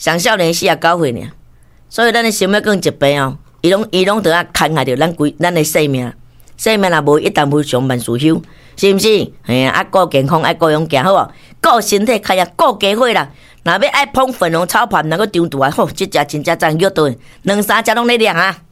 上少年49岁尔，所以咱的生命更一倍哦。伊拢得啊牵害着咱的生命，生命若无一旦无上万事休，是毋是？啊，顾健康，爱顾养行好哦，顾身体开啊，顾家伙啦。若要爱捧粉红炒饭，能够张肚啊，吼，即只真正长肉对，2、3只拢咧亮啊。